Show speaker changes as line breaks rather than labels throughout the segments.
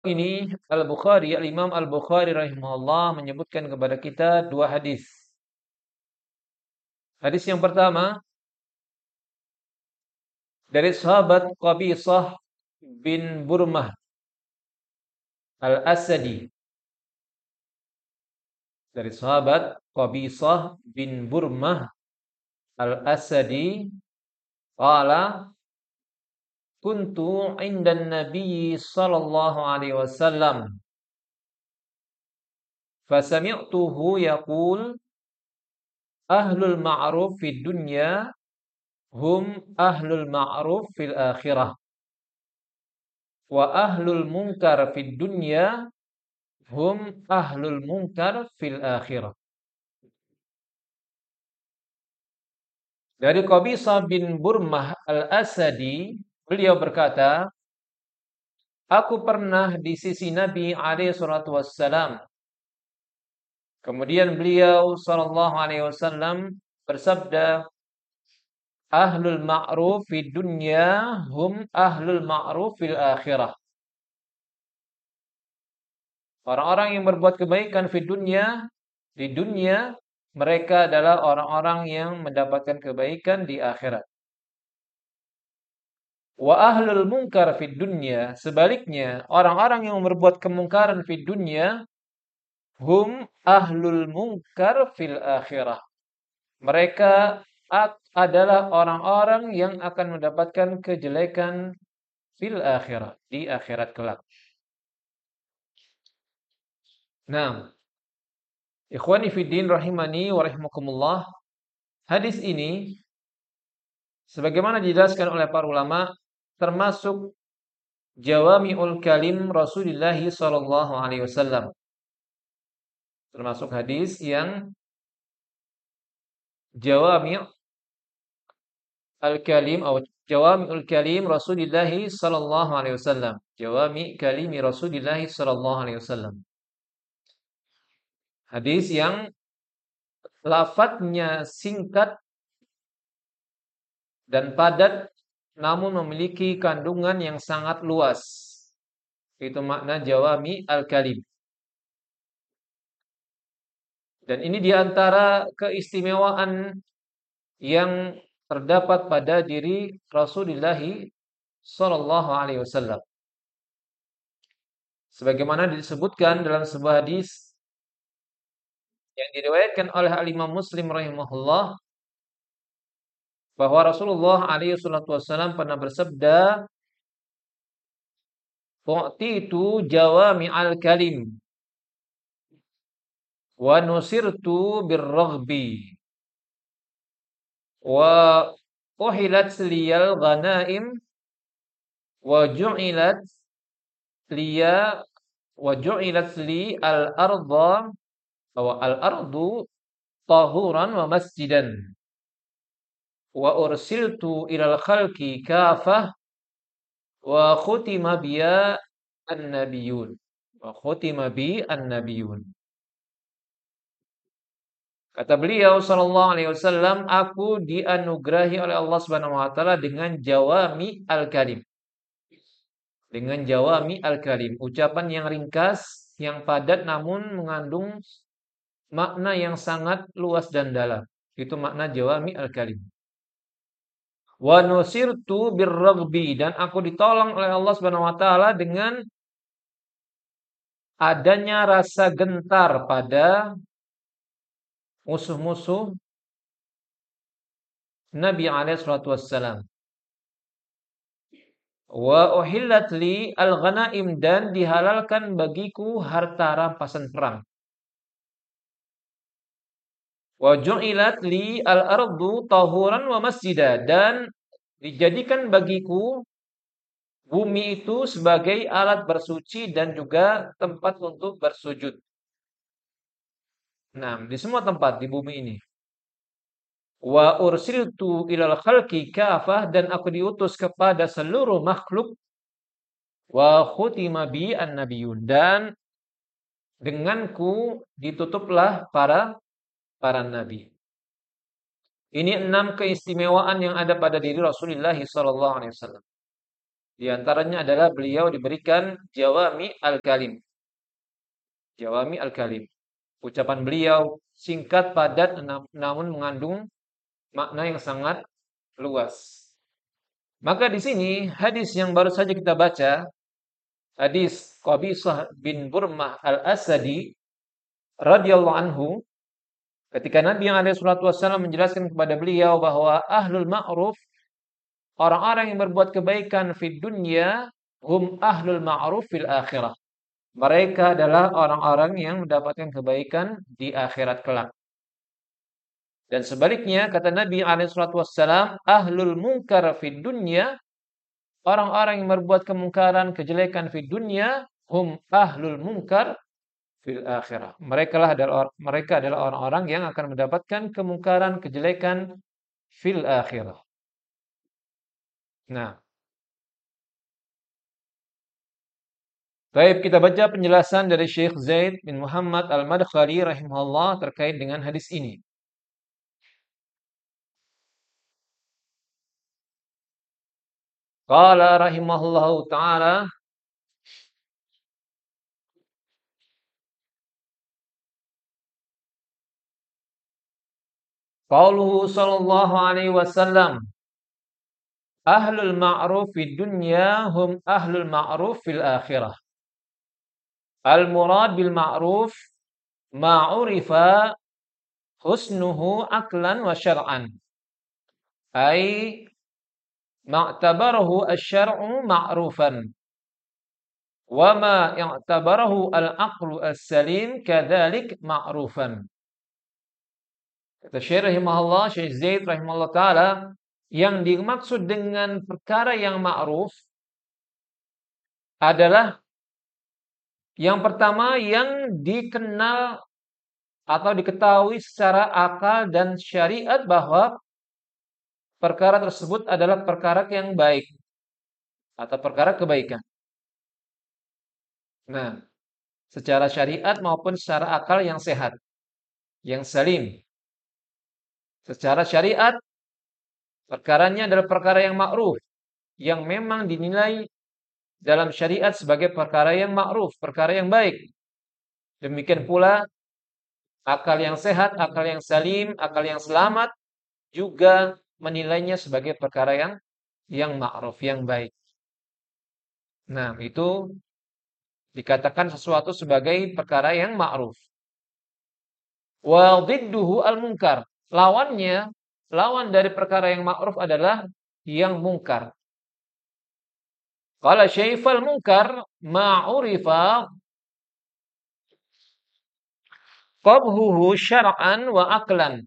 Ini Al-Bukhari, Al-Imam Al-Bukhari rahimahullah menyebutkan kepada kita dua hadis. Hadis yang pertama dari sahabat Qabisah bin Burmah Al-Asadi. Dari sahabat Qabisah bin Burmah Al-Asadi qala kuntu 'indan Nabi sallallahu alaihi wasallam fasami'tuhu yaqul ahlul ma'ruf fid dunya hum ahlul ma'ruf fil akhirah wa ahlul munkar fid dunya hum ahlul munkar fil akhirah. Dari Qabisah bin Burmah Al-Asadi, beliau berkata, aku pernah di sisi Nabi alaihi salatu wassalam. Kemudian beliau sallallahu alaihi wasallam bersabda, ahlul ma'ruf fid dunya hum ahlul ma'ruf fil akhirah. Orang-orang yang berbuat kebaikan di dunia mereka adalah orang-orang yang mendapatkan kebaikan di akhirat. Wa ahlul munkar fid dunya, sebaliknya orang-orang yang berbuat kemungkaran fid dunya hum ahlul munkar fil akhirah. Mereka adalah orang-orang yang akan mendapatkan kejelekan fil akhirah, di akhirat kelak. Nah, ikhwani fiddin rahimani wa rahimakumullah. Hadis ini sebagaimana dijelaskan oleh para ulama termasuk jawami'ul kalim Rasulullah sallallahu alaihi wasallam. Termasuk hadis yang jawami' al-kalim atau jawami'ul kalim Rasulullah sallallahu alaihi wasallam. Jawami' kalimi Rasulullah sallallahu alaihi wasallam. Hadis yang lafadznya singkat dan padat namun memiliki kandungan yang sangat luas. Itu makna jawami al-kalim. Dan ini diantara keistimewaan yang terdapat pada diri Rasulullah sallallahu alaihi wasallam. Sebagaimana disebutkan dalam sebuah hadis yang diriwayatkan oleh Al-Imam Muslim rahimahullah bahwa Rasulullah alaihi salatu wasallam pernah bersabda, "U'titu jawami'al kalim wa nusirtu birraghbi wa uhilat liyal ghanaim wa ju'ilat liya wa ju'ilat li al-ardha wa al-ardu tahuran wa masjidan wa ursiltu ilal khalqi kafah wa khutima biya an-nabiyun wa khutima bi an-nabiyun." Kata beliau sallallahu alaihi wasallam, aku dianugerahi oleh Allah Subhanahu wa taala dengan jawami al-kalim. Dengan jawami al-kalim, ucapan yang ringkas, yang padat namun mengandung makna yang sangat luas dan dalam. Itu makna jawami al-kalim. Wa nusirtu birraghbi, dan aku ditolong oleh Allah Subhanahu wa taala dengan adanya rasa gentar pada musuh-musuh Nabi alaihi salatu wassalam. Wa uhillat li al-ghanaim, dan dihalalkan bagiku harta rampasan perang. Wa ju'ilat li al-ardu tahuran wa masjida, dan dijadikan bagiku bumi itu sebagai alat bersuci dan juga tempat untuk bersujud. Nah, di semua tempat di bumi ini. Wa ursiltu ilal khalqi kafah, dan aku diutus kepada seluruh makhluk. Wa khutima bi an-nabiyun, dan denganku ditutuplah para nabi. Ini 6 keistimewaan yang ada pada diri Rasulullah sallallahu alaihi wasallam. Di antaranya adalah beliau diberikan jawami al-kalim. Jawami al-kalim. Ucapan beliau singkat, padat, namun mengandung makna yang sangat luas. Maka di sini hadis yang baru saja kita baca, hadis Qabisah bin Burmah al-Asadi radhiyallahu anhu, ketika Nabi alaihi salatu wasallam menjelaskan kepada beliau bahwa ahlul ma'ruf, orang-orang yang berbuat kebaikan fid dunya, hum ahlul ma'ruf fil akhirah. Mereka adalah orang-orang yang mendapatkan kebaikan di akhirat kelak. Dan sebaliknya kata Nabi alaihi salatu wasallam, ahlul munkar fid dunya, orang-orang yang berbuat kemungkaran, kejelekan fid dunya, hum ahlul munkar fil akhirah. Mereka adalah orang-orang yang akan mendapatkan kemungkaran, kejelekan fil akhirah. Nah, baik, kita baca penjelasan dari Syekh Zaid bin Muhammad Al-Madkhali rahimahullah terkait dengan hadis ini. Qala rahimahullahu ta'ala, qauluhu sallallahu alaihi wasallam, ahlul ma'ruf fid dunya hum ahlul ma'ruf fil akhirah. Al-murad bil ma'ruf ma'urifa husnuhu aklan wa syar'an. Ay ma'tabarahu asy-syar'u ma'rufan. Wa ma i'tabarahu al-aqlu as-salim kadzalik ma'rufan. Kata Syekh rahimahullah, Syekh Zaid rahimahullah taala, yang dimaksud dengan perkara yang ma'ruf adalah yang pertama yang dikenal atau diketahui secara akal dan syariat bahwa perkara tersebut adalah perkara yang baik atau perkara kebaikan. Nah, secara syariat maupun secara akal yang sehat, yang salim. Secara syariat, perkaranya adalah perkara yang ma'ruf, yang memang dinilai dalam syariat sebagai perkara yang ma'ruf, perkara yang baik. Demikian pula akal yang sehat, akal yang salim, akal yang selamat juga menilainya sebagai perkara yang ma'ruf, yang baik. Nah, itu dikatakan sesuatu sebagai perkara yang ma'ruf. Wa dhidduhu al-munkar. Lawannya, lawan dari perkara yang ma'ruf adalah yang mungkar. Qala syaifal munkar ma'urifa qabhuhu syar'an wa aqlan.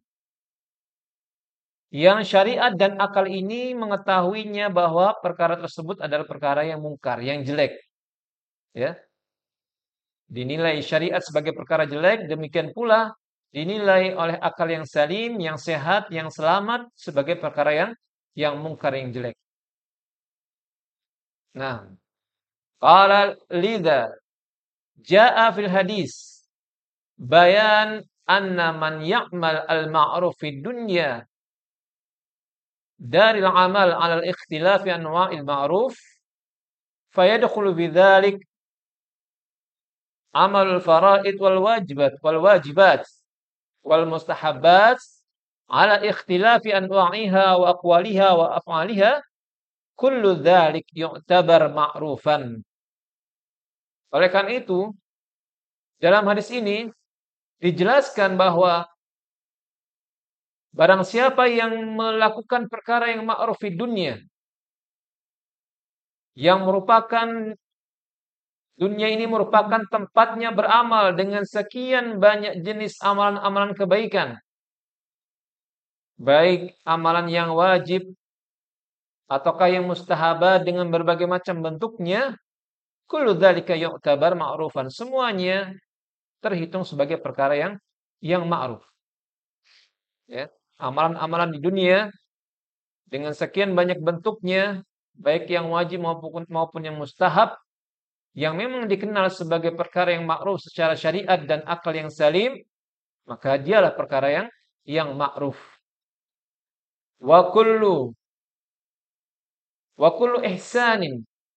Yang syariat dan akal ini mengetahuinya bahwa perkara tersebut adalah perkara yang mungkar, yang jelek. Ya. Dinilai syariat sebagai perkara jelek, demikian pula dinilai oleh akal yang salim, yang sehat, yang selamat sebagai perkara yang mungkar, yang jelek. Nah, qala lidza jaa fil hadis bayan anna man ya'mal al-ma'ruf fid dunya daril amal 'ala al-ikhtilafi anwa'il ma'ruf fayadkhulu bidzalik amalul faraid wal wajibat wal mustahabbat 'ala ikhtilafi anwa'iha wa aqwaliha wa af'aliha kullu dzalik yu'tabar ma'rufan. Oleh karena itu, dalam hadis ini dijelaskan bahwa barang siapa yang melakukan perkara yang ma'ruf di dunia, yang merupakan dunia ini merupakan tempatnya beramal dengan sekian banyak jenis amalan-amalan kebaikan, baik amalan yang wajib ataukah yang mustahabat dengan berbagai macam bentuknya, kullu dzalika yu'tabar ma'rufan. Semuanya terhitung sebagai perkara yang ma'ruf. Ya, amalan-amalan di dunia dengan sekian banyak bentuknya, baik yang wajib maupun yang mustahab, yang memang dikenal sebagai perkara yang ma'ruf secara syariat dan akal yang salim, maka dialah perkara yang ma'ruf. Wa kullu ihsanin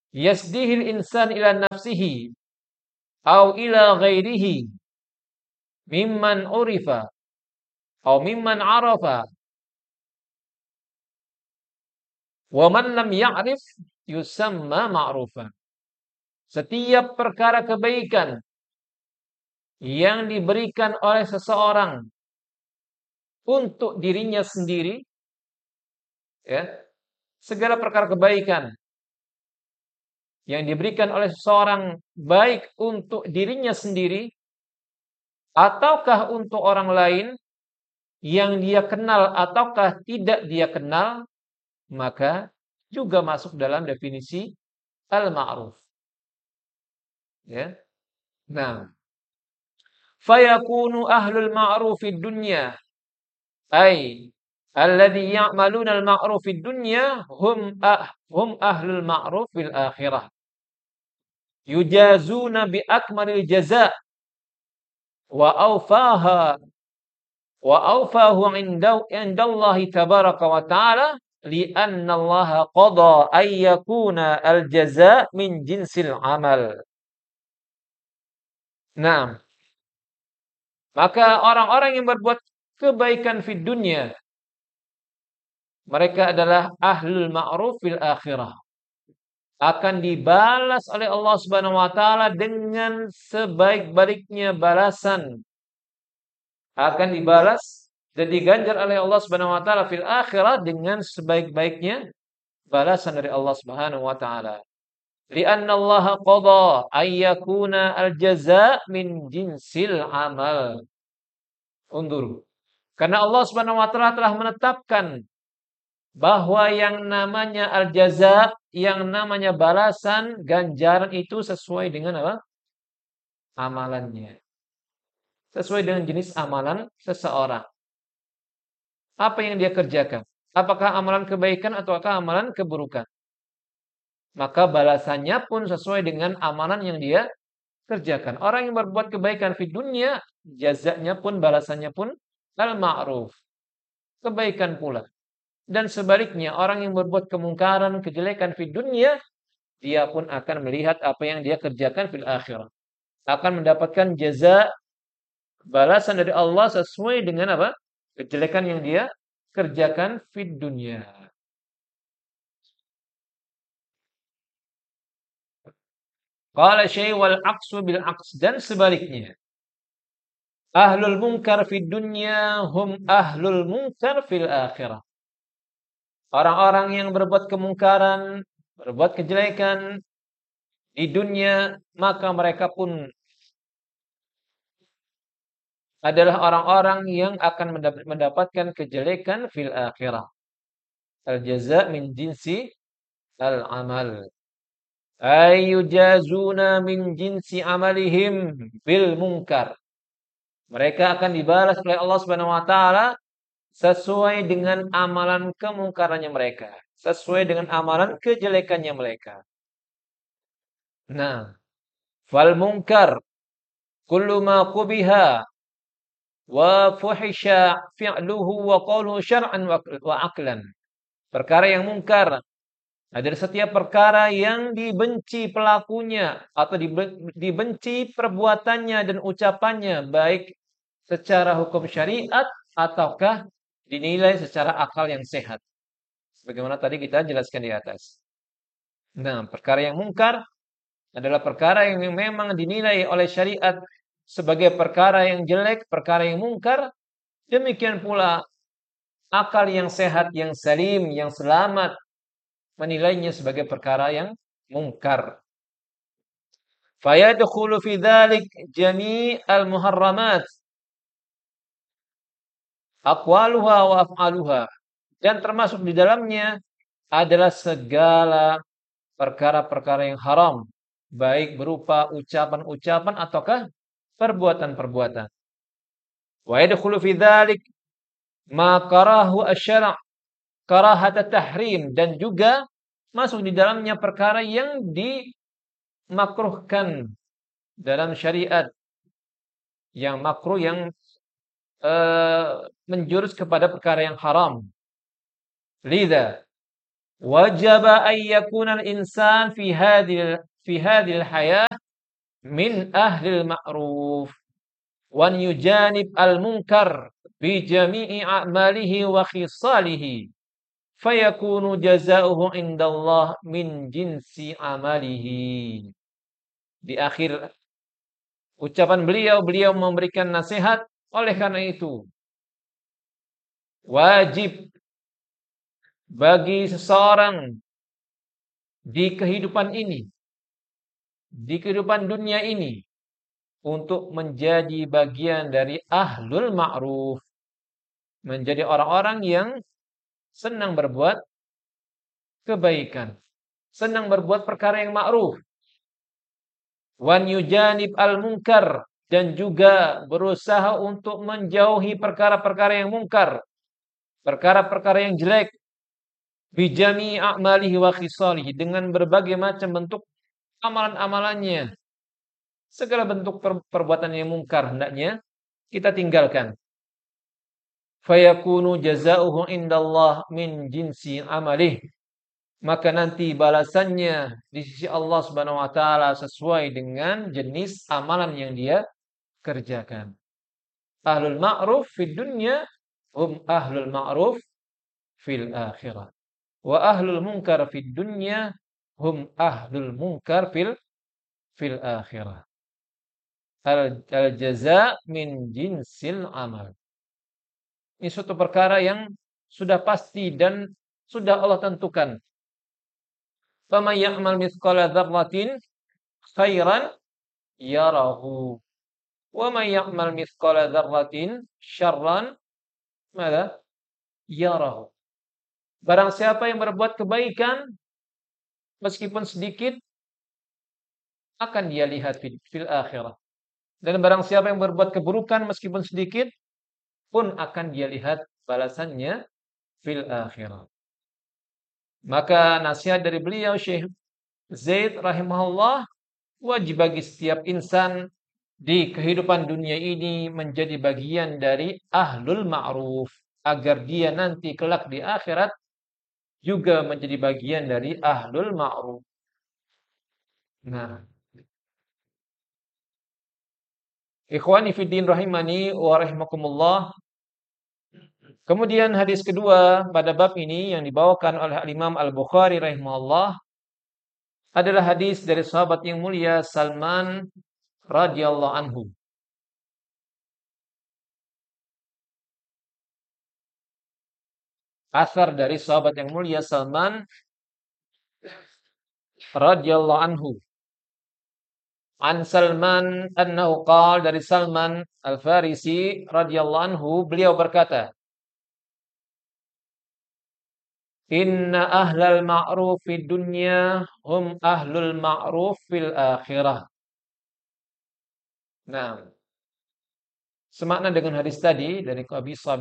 yasdihil insan ila nafsihi au ila ghairihi mimman urifa au mimman arafa wa man lam ya'rif yusamma ma'rufan. Setiap perkara kebaikan yang diberikan oleh seseorang untuk dirinya sendiri, ya, segala perkara kebaikan yang diberikan oleh seseorang baik untuk dirinya sendiri ataukah untuk orang lain yang dia kenal ataukah tidak dia kenal, maka juga masuk dalam definisi al-ma'ruf. Ya. Nah, fayakunu ahlul ma'ruf fid dunya ay alladhi ya'maluna al-ma'ruf fid dunya hum ahlul ma'ruf fil akhirah. Yujazuna bi akmalil jaza' wa awfaha wa awfahu indallahi tabaraka wa ta'ala li'anna Allah qada ay yakuna al-jaza' min jinsil amal. Nah, maka orang-orang yang berbuat kebaikan di dunia, mereka adalah ahlul ma'ruf fil akhirah. Akan dibalas oleh Allah Subhanahu wa taala dengan sebaik-baiknya balasan. Akan dibalas dan diganjar oleh Allah Subhanahu wa taala fil akhirah dengan sebaik-baiknya balasan dari Allah Subhanahu wa taala. Li'anna Allah qada ay yakuna al-jazaa' min jinsil amal. Undur. Karena Allah Subhanahu wa taala telah menetapkan bahwa yang namanya al-jaza, yang namanya balasan, ganjaran itu sesuai dengan apa? Amalannya. Sesuai dengan jenis amalan seseorang. Apa yang dia kerjakan? Apakah amalan kebaikan ataukah amalan keburukan? Maka balasannya pun sesuai dengan amalan yang dia kerjakan. Orang yang berbuat kebaikan di dunia, jazanya pun, balasannya pun al-ma'ruf. Kebaikan pula. Dan sebaliknya, orang yang berbuat kemungkaran, kejelekan di dunia, dia pun akan melihat apa yang dia kerjakan fil akhirah. Akan mendapatkan jaza, balasan dari Allah sesuai dengan apa? Kejelekan yang dia kerjakan di dunia. Qala syai' wal aqsu bil aqs, dan sebaliknya. Ahlul munkar fid dunya hum ahlul munkar fil akhirah. Orang-orang yang berbuat kemungkaran, berbuat kejelekan di dunia, maka mereka pun adalah orang-orang yang akan mendapatkan kejelekan fil akhirah. Al-jaza' min jinsi al-amal. Ay yujazuna min jinsi amalihim bil munkar. Mereka akan dibalas oleh Allah Subhanahu wa taala sesuai dengan amalan kemungkarannya mereka, sesuai dengan amalan kejelekannya mereka. Nah, fal munkar kullu ma qubiha wa fuhisha fi'luhu wa qawluhu syar'an wa aqlan. Perkara yang mungkar adalah setiap perkara yang dibenci pelakunya atau dibenci perbuatannya dan ucapannya, baik secara hukum syariat ataukah dinilai secara akal yang sehat. Sebagaimana tadi kita jelaskan di atas. Nah, perkara yang mungkar adalah perkara yang memang dinilai oleh syariat sebagai perkara yang jelek, perkara yang mungkar. Demikian pula akal yang sehat, yang salim, yang selamat menilainya sebagai perkara yang mungkar. Fayadkhulu fi dzalik jami'al muharramat aqwaluha wa af'aluha, dan termasuk di dalamnya adalah segala perkara-perkara yang haram, baik berupa ucapan-ucapan ataukah perbuatan-perbuatan. Wa yadkhulu fi dzalik ma karahu asy-syara' karahat tahrim, dan juga masuk di dalamnya perkara yang dimakruhkan dalam syariat, yang makruh, yang menjurus kepada perkara yang haram. Lidza Wajaba an yakuna al-insan fi hadhil hayah min ahlil ma'ruf wan yujanib al-munkar bi jami'i a'malihi wa khisalihi fayakunu jazaohu indallah min jinsi amalihi. Di akhir ucapan beliau memberikan nasihat, oleh karena itu wajib bagi seseorang di kehidupan ini, di kehidupan dunia ini, untuk menjadi bagian dari ahlul ma'ruf, menjadi orang-orang yang senang berbuat kebaikan, senang berbuat perkara yang ma'ruf, wan yujanib al-munkar, dan juga berusaha untuk menjauhi perkara-perkara yang mungkar, perkara-perkara yang jelek, bijami a'malihi wa khisalihi, dengan berbagai macam bentuk amalan-amalannya. Segala bentuk perbuatan yang mungkar hendaknya kita tinggalkan. Fayakunu jazaohu indallah min jinsi amalih. Maka nanti balasannya di sisi Allah Subhanahu wa taala sesuai dengan jenis amalan yang dia kerjakan. Ahlul ma'ruf fid dunya hum ahlul ma'ruf fil akhirah. Wa ahlul munkar fid dunya hum ahlul munkar fil akhirah. Al jaza min jinsil amal. Ini suatu perkara yang sudah pasti dan sudah Allah tentukan. Faman ya'mal mithqala dzarratin khairan yarahu. Wa man ya'mal mithqala dzarratin syarran mada? Yarahu. Barang siapa yang berbuat kebaikan meskipun sedikit akan dia lihat fil akhirah. Dan barang siapa yang berbuat keburukan meskipun sedikit pun akan dia lihat balasannya fil akhirah. Maka nasihat dari beliau Syekh Zaid rahimahullah, wajib bagi setiap insan di kehidupan dunia ini menjadi bagian dari ahlul ma'ruf, agar dia nanti kelak di akhirat juga menjadi bagian dari ahlul ma'ruf. Nah, ikhwani fiddin rahimani wa rahimakumullah. Kemudian hadis kedua pada bab ini yang dibawakan oleh Imam Al-Bukhari rahimahullah adalah hadis dari sahabat yang mulia Salman radhiyallahu anhu. Asar dari sahabat yang mulia Salman radhiyallahu anhu. An Salman annahu qala, dari Salman Al-Farisi radhiyallahu anhu, beliau berkata, Inna ahlal ma'ruf fid dunya hum ahlul ma'ruf fil akhirah. Nah, semakna dengan hadis tadi dari Qabisah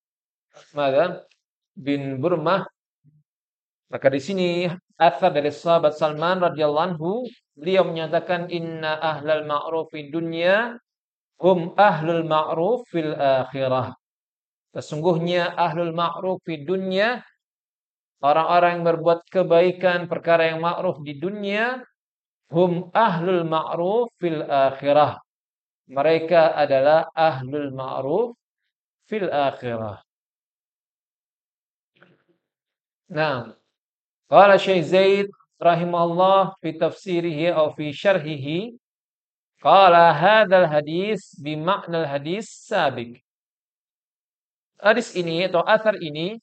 bin Burmah. Maka di sini athar dari sahabat Salman radhiyallahu anhu, beliau menyatakan inna ahlal ma'ruf fid dunya hum ahlul ma'ruf fil akhirah. Sesungguhnya ahlul ma'ruf fid dunya, orang-orang yang berbuat kebaikan, perkara yang ma'ruf di dunia, hum ahlul ma'ruf fil akhirah. Mereka adalah ahlul ma'ruf fil akhirah. Nah, qala Syekh Zaid rahimahullah fi tafsirihi atau fi syarhihi, qala hadzal hadis bi ma'nal hadis sabiq. Hadis ini atau athar ini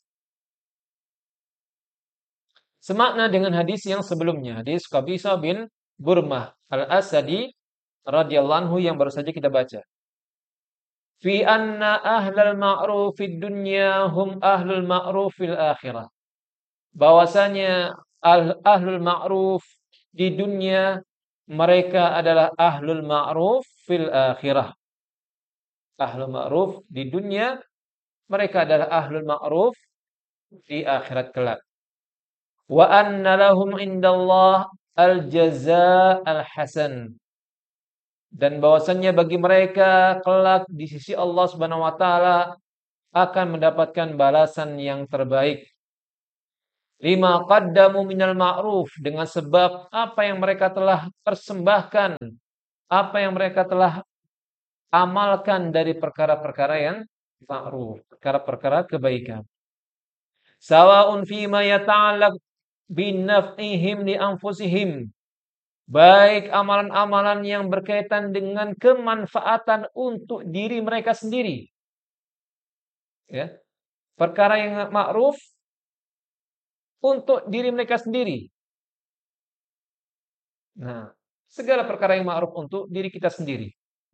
semakna dengan hadis yang sebelumnya, hadis Qabisah bin Burmah Al-Asadi radhiyallahu anhu yang baru saja kita baca. Fi anna ahlal ma'ruf fid dunya hum ahlul ma'ruf fil akhirah. Bahwasanya ahlul ma'ruf di dunia, mereka adalah ahlul ma'ruf fil akhirah. Ahlul ma'ruf di dunia, mereka adalah ahlul ma'ruf di akhirat kelak. Wa anna lahum indallah al-jazaa al-hasan. Dan bahwasannya bagi mereka kelak di sisi Allah Subhanahu wa taala akan mendapatkan balasan yang terbaik. Lima qaddamu minal ma'ruf, dengan sebab apa yang mereka telah persembahkan, apa yang mereka telah amalkan dari perkara-perkara yang ma'ruf, perkara-perkara kebaikan. Sawa'un fima yata'allaq binaf'ihim li anfusihim. Baik amalan-amalan yang berkaitan dengan kemanfaatan untuk diri mereka sendiri. Ya. Perkara yang ma'ruf untuk diri mereka sendiri. Nah, segala perkara yang ma'ruf untuk diri kita sendiri.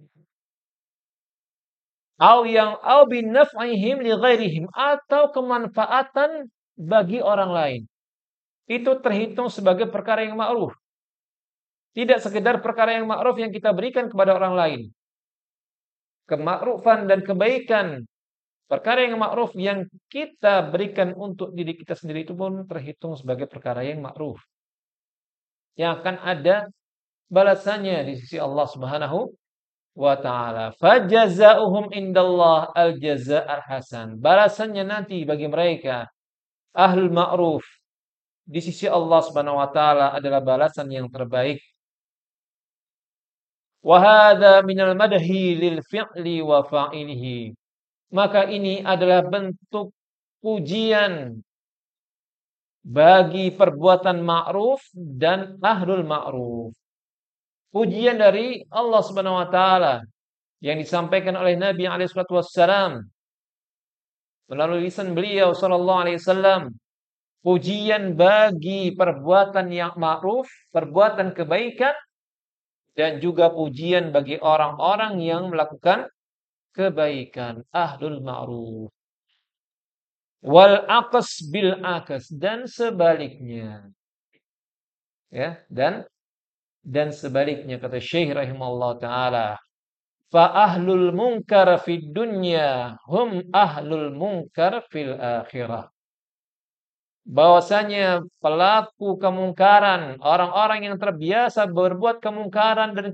Au binaf'ihim li ghairihim, atau kemanfaatan bagi orang lain. Itu terhitung sebagai perkara yang ma'ruf. Tidak sekedar perkara yang ma'ruf yang kita berikan kepada orang lain. Kemakrufan dan kebaikan, perkara yang ma'ruf yang kita berikan untuk diri kita sendiri itu pun terhitung sebagai perkara yang ma'ruf, yang akan ada balasannya di sisi Allah Subhanahu wa ta'ala. Fajazauhum indallah al-jaza' al-hasan. Balasannya nanti bagi mereka ahlul ma'ruf di sisi Allah Subhanahu wa ta'ala adalah balasan yang terbaik. Wa hadza minal madhi lil fi'li wa fa'ilihi. Maka ini adalah bentuk pujian bagi perbuatan ma'ruf dan ahlul ma'ruf. Pujian dari Allah Subhanahu wa taala yang disampaikan oleh Nabi alaihi salatu wassalam melalui lisan beliau sallallahu alaihi wasallam. Pujian bagi perbuatan yang ma'ruf, perbuatan kebaikan, dan juga pujian bagi orang-orang yang melakukan kebaikan, ahlul ma'ruf. Wal aqs bil aqs, dan sebaliknya. Ya, dan sebaliknya, kata Syekh rahimahullah taala, fa ahlul munkar fid dunya hum ahlul munkar fil akhirah. Bahwasanya pelaku kemungkaran, orang-orang yang terbiasa berbuat kemungkaran dan